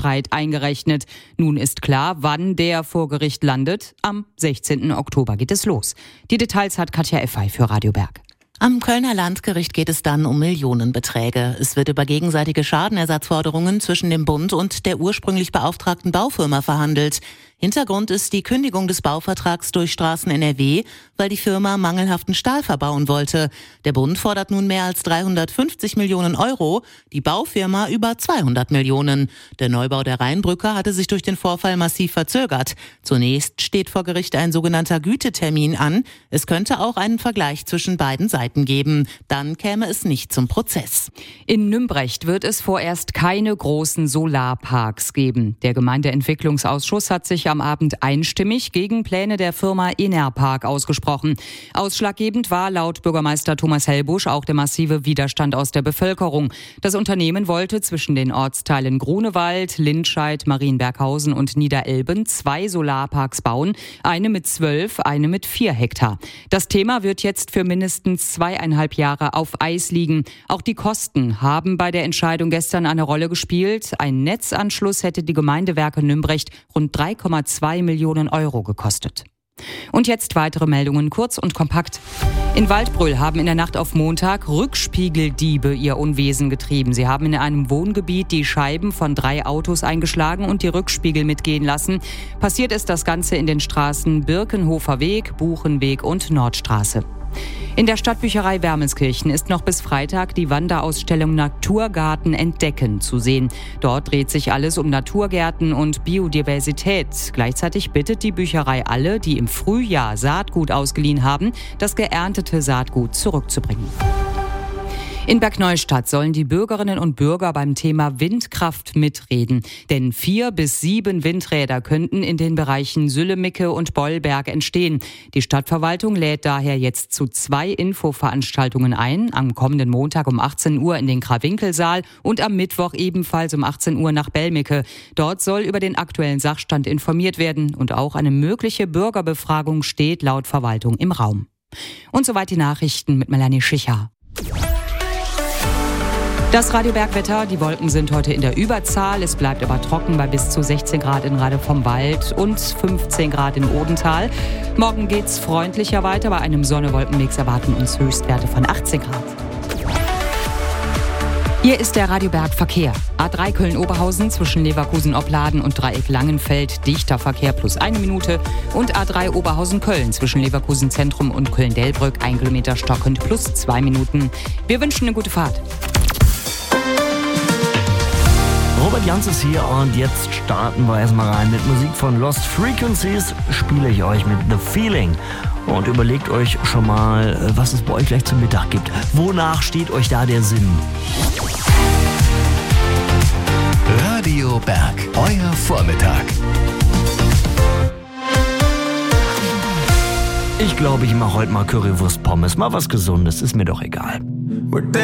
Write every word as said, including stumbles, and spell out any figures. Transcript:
Streit eingerechnet. Nun ist klar, wann der vor Gericht landet. Am sechzehnten Oktober geht es los. Die Details hat Katja Effey für Radio Berg. Am Kölner Landgericht geht es dann um Millionenbeträge. Es wird über gegenseitige Schadenersatzforderungen zwischen dem Bund und der ursprünglich beauftragten Baufirma verhandelt. Hintergrund ist die Kündigung des Bauvertrags durch Straßen N R W, weil die Firma mangelhaften Stahl verbauen wollte. Der Bund fordert nun mehr als dreihundertfünfzig Millionen Euro, die Baufirma über zweihundert Millionen. Der Neubau der Rheinbrücke hatte sich durch den Vorfall massiv verzögert. Zunächst steht vor Gericht ein sogenannter Gütetermin an. Es könnte auch einen Vergleich zwischen beiden Seiten geben. Dann käme es nicht zum Prozess. In Nümbrecht wird es vorerst keine großen Solarparks geben. Der Gemeindeentwicklungsausschuss hat sich am Abend einstimmig gegen Pläne der Firma Enerpark ausgesprochen. Ausschlaggebend war laut Bürgermeister Thomas Hellbusch auch der massive Widerstand aus der Bevölkerung. Das Unternehmen wollte zwischen den Ortsteilen Grunewald, Lindscheid, Marienberghausen und Niederelben zwei Solarparks bauen, eine mit zwölf, eine mit vier Hektar. Das Thema wird jetzt für mindestens zweieinhalb Jahre auf Eis liegen. Auch die Kosten haben bei der Entscheidung gestern eine Rolle gespielt. Ein Netzanschluss hätte die Gemeindewerke Nümbrecht rund drei Komma zwei Millionen Euro gekostet. Und jetzt weitere Meldungen, kurz und kompakt. In Waldbröl haben in der Nacht auf Montag Rückspiegeldiebe ihr Unwesen getrieben. Sie haben in einem Wohngebiet die Scheiben von drei Autos eingeschlagen und die Rückspiegel mitgehen lassen. Passiert ist das Ganze in den Straßen Birkenhofer Weg, Buchenweg und Nordstraße. In der Stadtbücherei Wermelskirchen ist noch bis Freitag die Wanderausstellung Naturgarten entdecken zu sehen. Dort dreht sich alles um Naturgärten und Biodiversität. Gleichzeitig bittet die Bücherei alle, die im Frühjahr Saatgut ausgeliehen haben, das geerntete Saatgut zurückzubringen. In Bergneustadt sollen die Bürgerinnen und Bürger beim Thema Windkraft mitreden. Denn vier bis sieben Windräder könnten in den Bereichen Süllemicke und Bollberg entstehen. Die Stadtverwaltung lädt daher jetzt zu zwei Infoveranstaltungen ein. Am kommenden Montag um achtzehn Uhr in den Krawinkelsaal und am Mittwoch ebenfalls um achtzehn Uhr nach Bellmicke. Dort soll über den aktuellen Sachstand informiert werden. Und auch eine mögliche Bürgerbefragung steht laut Verwaltung im Raum. Und soweit die Nachrichten mit Melanie Schicher. Das Radio Bergwetter, die Wolken sind heute in der Überzahl. Es bleibt aber trocken bei bis zu sechzehn Grad in Rade vom Wald und fünfzehn Grad in Odental. Morgen geht's freundlicher weiter. Bei einem Sonne-Wolken-Mix erwarten uns Höchstwerte von achtzehn Grad. Hier ist der Radio Berg Verkehr. A drei Köln-Oberhausen zwischen Leverkusen-Opladen und Dreieck Langenfeld, dichter Verkehr plus eine Minute. Und A drei Oberhausen-Köln zwischen Leverkusen-Zentrum und Köln-Delbrück, ein Kilometer stockend plus zwei Minuten. Wir wünschen eine gute Fahrt. Robert Jans ist hier und jetzt starten wir erstmal rein mit Musik von Lost Frequencies. Spiele ich euch mit The Feeling. Und überlegt euch schon mal, was es bei euch gleich zum Mittag gibt. Wonach steht euch da der Sinn? Radio Berg, euer Vormittag. Ich glaube, ich mache heute mal Currywurst Pommes. Mal was Gesundes, ist mir doch egal.